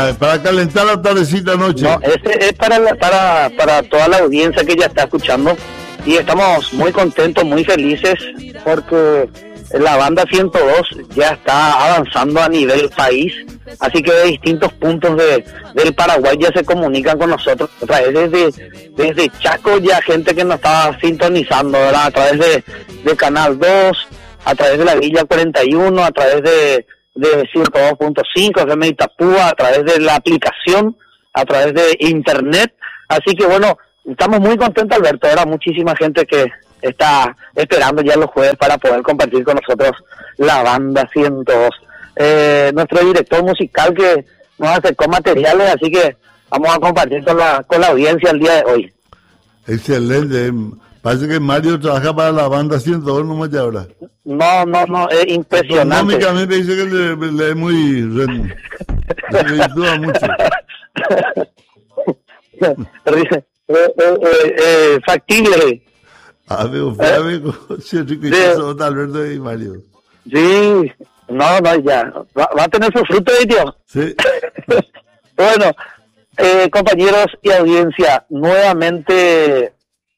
Para calentar la tardecita noche. No, este es para toda la audiencia que ya está escuchando. Y estamos muy contentos, muy felices, porque la banda 102 ya está avanzando a nivel país. Así que de distintos puntos del Paraguay ya se comunican con nosotros. A través desde Chaco ya gente que nos estaba sintonizando, ¿verdad? A través de Canal 2, a través de la Villa 41, a través de 102.5, FM Itapúa, a través de la aplicación, a través de internet. Así que bueno, estamos muy contentos, Alberto. Ahora muchísima gente que está esperando ya los jueves para poder compartir con nosotros la banda 102. Nuestro director musical que nos acercó materiales, así que vamos a compartir con la audiencia el día de hoy. Excelente. Parece que Mario trabaja para la banda 102 nomás ya ahora. No, es impresionante. Económicamente dice que le es muy... le ayuda mucho. Factible. Amigo, Alberto y Mario. Sí, ya. Va a tener su fruto, tío. Sí. Bueno, compañeros y audiencia, nuevamente...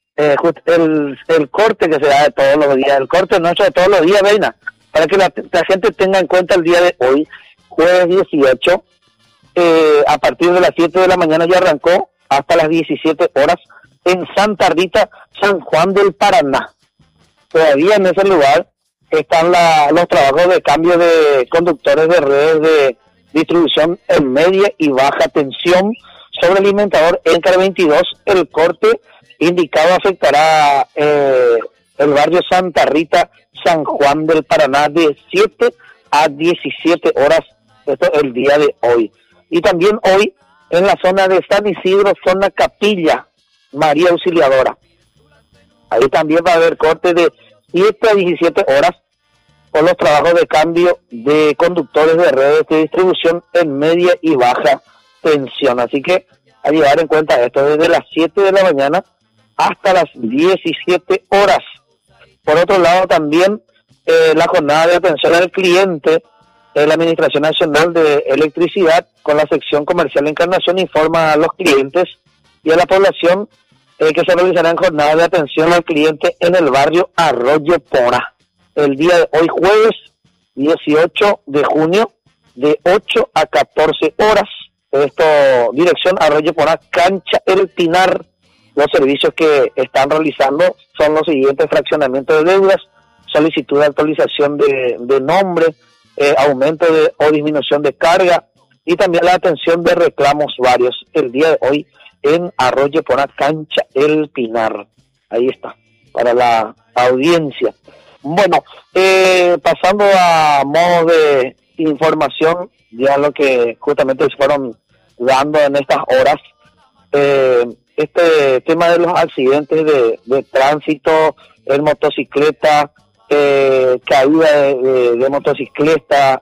el corte que se da de todos los días, el corte nuestro de todos los días, Reina, para que la gente tenga en cuenta el día de hoy, jueves 18, a partir de las 7 de la mañana ya arrancó hasta las 17 horas en Santa Rita, San Juan del Paraná. Todavía en ese lugar están los trabajos de cambio de conductores de redes de distribución en media y baja tensión sobre el alimentador Encar 22. El corte indicado afectará el barrio Santa Rita, San Juan del Paraná, de 7 a 17 horas, esto el día de hoy. Y también hoy en la zona de San Isidro, zona Capilla, María Auxiliadora. Ahí también va a haber corte de 7 a 17 horas por los trabajos de cambio de conductores de redes de distribución en media y baja tensión. Así que a llevar en cuenta esto, desde las 7 de la mañana hasta las 17 horas. Por otro lado, también la jornada de atención al cliente, la Administración Nacional de Electricidad, con la sección comercial Encarnación, informa a los clientes y a la población que se realizarán jornadas de atención al cliente en el barrio Arroyo Pora, el día de hoy, jueves 18 de junio, de 8 a 14 horas. Esto, dirección Arroyo Pora, Cancha El Pinar. Los servicios que están realizando son los siguientes: fraccionamiento de deudas, solicitud de actualización de nombre, aumento o disminución de carga, y también la atención de reclamos varios el día de hoy en Arroyo Pora, Cancha El Pinar. Ahí está, para la audiencia. Bueno, pasando a modo de información, ya lo que justamente se fueron dando en estas horas, este tema de los accidentes de tránsito, en motocicleta, caída de motociclista,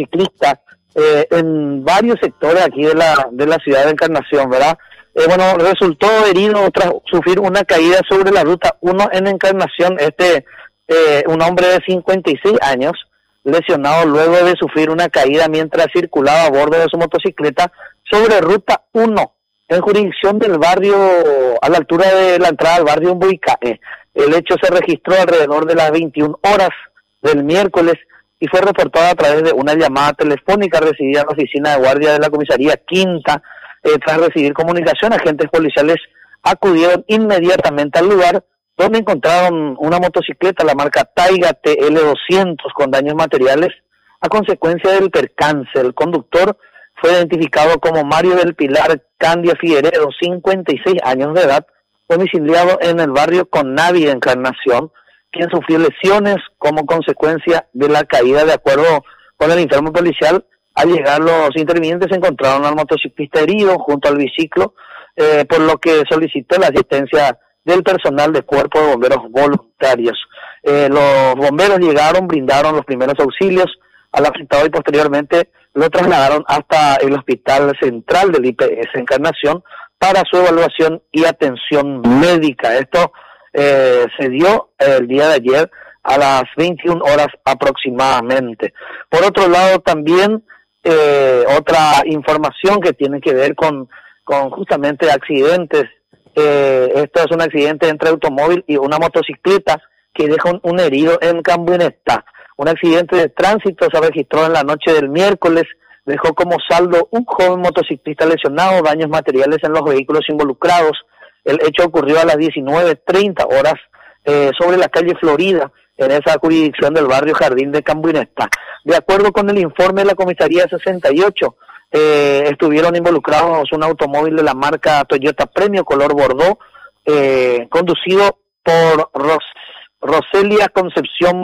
en varios sectores aquí de la ciudad de Encarnación, ¿verdad? Bueno, resultó herido tras sufrir una caída sobre la ruta 1 en Encarnación, un hombre de 56 años, lesionado luego de sufrir una caída mientras circulaba a bordo de su motocicleta sobre ruta 1, en jurisdicción del barrio, a la altura de la entrada al barrio Umbuicae. El hecho se registró alrededor de las 21 horas del miércoles y fue reportado a través de una llamada telefónica recibida en la oficina de guardia de la comisaría Quinta. Tras recibir comunicación, agentes policiales acudieron inmediatamente al lugar, donde encontraron una motocicleta, la marca Taiga TL200, con daños materiales a consecuencia del percance. El conductor fue identificado como Mario del Pilar Candia Figueredo, 56 años de edad, domiciliado en el barrio Connavi de Encarnación, quien sufrió lesiones como consecuencia de la caída. De acuerdo con el informe policial, al llegar los intervinientes encontraron al motociclista herido junto al biciclo, por lo que solicitó la asistencia del personal del Cuerpo de Bomberos Voluntarios. Los bomberos llegaron, brindaron los primeros auxilios al afectado y posteriormente lo trasladaron hasta el Hospital Central del IPS Encarnación para su evaluación y atención médica. Esto se dio el día de ayer a las 21 horas aproximadamente. Por otro lado, también otra información que tiene que ver con justamente accidentes. Esto es un accidente entre automóvil y una motocicleta que deja un herido en Camioneta. Un accidente de tránsito se registró en la noche del miércoles, dejó como saldo un joven motociclista lesionado, daños materiales en los vehículos involucrados. El hecho ocurrió a las 19:30 horas sobre la calle Florida, en esa jurisdicción del barrio Jardín de Cambuineta. De acuerdo con el informe de la comisaría 68, estuvieron involucrados un automóvil de la marca Toyota Premio color Bordeaux, conducido por Roselia Concepción